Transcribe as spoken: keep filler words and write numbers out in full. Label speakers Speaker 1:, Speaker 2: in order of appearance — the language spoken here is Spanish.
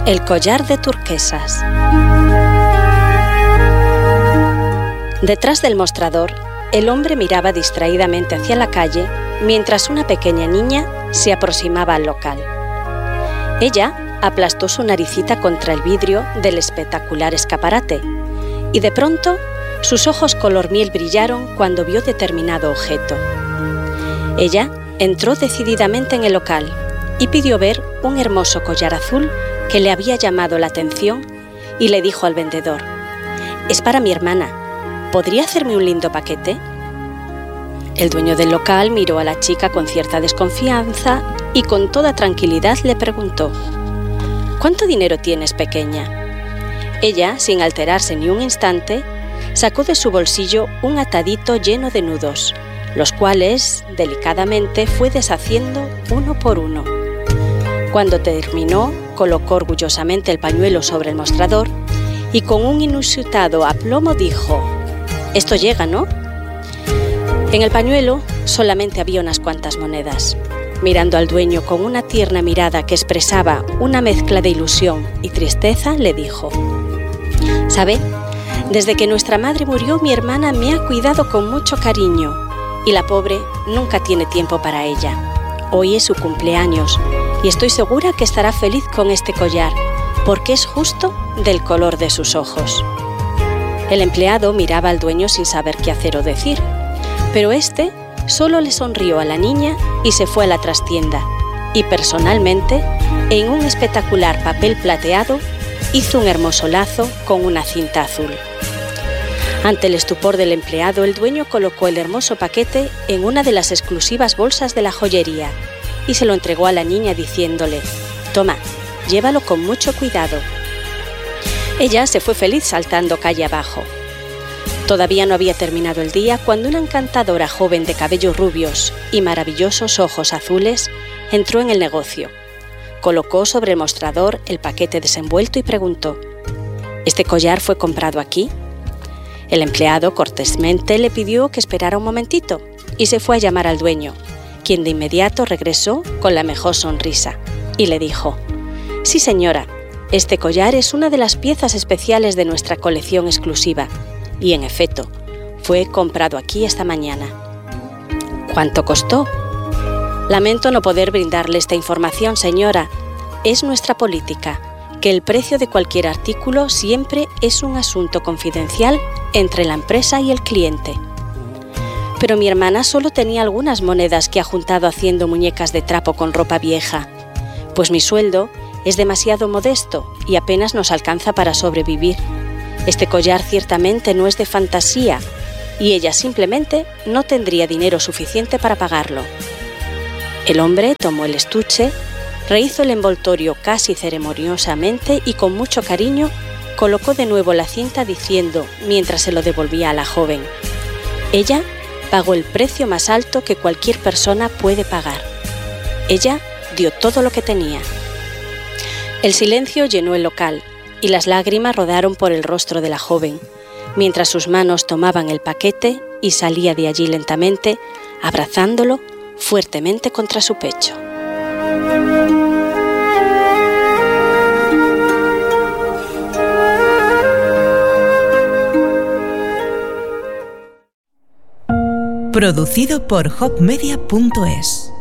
Speaker 1: El collar de turquesas. Detrás del mostrador, el hombre miraba distraídamente hacia la calle mientras una pequeña niña se aproximaba al local. Ella aplastó su naricita contra el vidrio del espectacular escaparate y de pronto sus ojos color miel brillaron cuando vio determinado objeto. Ella entró decididamente en el local y pidió ver un hermoso collar azul que le había llamado la atención y le dijo al vendedor: «Es para mi hermana. ¿Podría hacerme un lindo paquete?». El dueño del local miró a la chica con cierta desconfianza y con toda tranquilidad le preguntó: «¿Cuánto dinero tienes, pequeña?». Ella, sin alterarse ni un instante, sacó de su bolsillo un atadito lleno de nudos, los cuales, delicadamente, fue deshaciendo uno por uno. Cuando terminó, colocó orgullosamente el pañuelo sobre el mostrador y con un inusitado aplomo dijo: «Esto llega, ¿no?». En el pañuelo solamente había unas cuantas monedas. Mirando al dueño con una tierna mirada que expresaba una mezcla de ilusión y tristeza, le dijo: «¿Sabe? Desde que nuestra madre murió, mi hermana me ha cuidado con mucho cariño y la pobre nunca tiene tiempo para ella. Hoy es su cumpleaños y estoy segura que estará feliz con este collar, porque es justo del color de sus ojos». El empleado miraba al dueño sin saber qué hacer o decir, pero éste solo le sonrió a la niña y se fue a la trastienda, y personalmente, en un espectacular papel plateado, hizo un hermoso lazo con una cinta azul. Ante el estupor del empleado, el dueño colocó el hermoso paquete en una de las exclusivas bolsas de la joyería y se lo entregó a la niña diciéndole: «Toma, llévalo con mucho cuidado». Ella se fue feliz saltando calle abajo. Todavía no había terminado el día cuando una encantadora joven de cabellos rubios y maravillosos ojos azules entró en el negocio. Colocó sobre el mostrador el paquete desenvuelto y preguntó: «¿Este collar fue comprado aquí?». El empleado cortésmente le pidió que esperara un momentito y se fue a llamar al dueño, quien de inmediato regresó con la mejor sonrisa y le dijo: «Sí, señora, este collar es una de las piezas especiales de nuestra colección exclusiva y, en efecto, fue comprado aquí esta mañana». «¿Cuánto costó?». «Lamento no poder brindarle esta información, señora. Es nuestra política, que el precio de cualquier artículo siempre es un asunto confidencial entre la empresa y el cliente». «Pero mi hermana solo tenía algunas monedas que ha juntado haciendo muñecas de trapo con ropa vieja. Pues mi sueldo es demasiado modesto y apenas nos alcanza para sobrevivir. Este collar ciertamente no es de fantasía y ella simplemente no tendría dinero suficiente para pagarlo». El hombre tomó el estuche, rehizo el envoltorio casi ceremoniosamente y con mucho cariño colocó de nuevo la cinta diciendo, mientras se lo devolvía a la joven: «Ella pagó el precio más alto que cualquier persona puede pagar. Ella dio todo lo que tenía». El silencio llenó el local y las lágrimas rodaron por el rostro de la joven, mientras sus manos tomaban el paquete y salía de allí lentamente, abrazándolo fuertemente contra su pecho.
Speaker 2: Producido por hop media punto es.